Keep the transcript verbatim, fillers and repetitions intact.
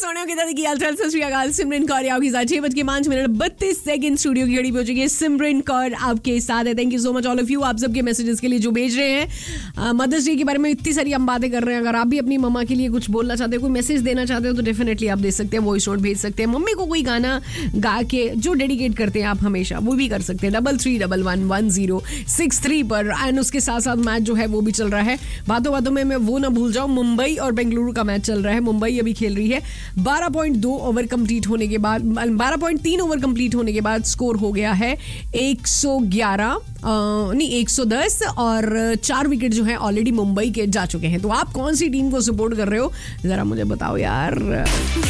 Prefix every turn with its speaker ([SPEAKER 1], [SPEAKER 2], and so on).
[SPEAKER 1] सोनिया की दादी की हालचाल सत श्री अकाल। सिमरन कौर आपके साथ छह बज के पांच मिनट बत्तीस सेकंड स्टूडियो की घड़ी पहुंची है। सिमरन कौर आपके साथ है। Thank you so much all of you, आप सबके मैसेजेस के लिए जो भेज रहे हैं। मदर्स डे के बारे में इतनी सारी हम बातें कर रहे हैं। अगर आप भी अपनी मम्मा के लिए कुछ बोलना चाहते हो, कोई मैसेज देना चाहते हो, तो डेफिनेटली आप दे सकते हैं, वॉइस नोट भेज सकते हैं। मम्मी को कोई गाना गा के जो डेडिकेट करते हैं आप हमेशा, वो भी कर सकते हैं double three double one one zero six three पर। एंड उसके साथ साथ मैच जो है वो भी चल रहा है। बातों बातों में मैं वो ना भूल जाऊं, मुंबई और बेंगलुरु का मैच चल रहा है। मुंबई अभी खेल रही है। बारह पॉइंट दो ओवर कंप्लीट होने के बाद बारह पॉइंट तीन ओवर कंप्लीट होने के बाद स्कोर हो गया है एक सौ ग्यारह नहीं एक सौ दस और चार विकेट जो है ऑलरेडी मुंबई के जा चुके हैं। तो आप कौन सी टीम को सपोर्ट कर रहे हो, जरा मुझे बताओ यार।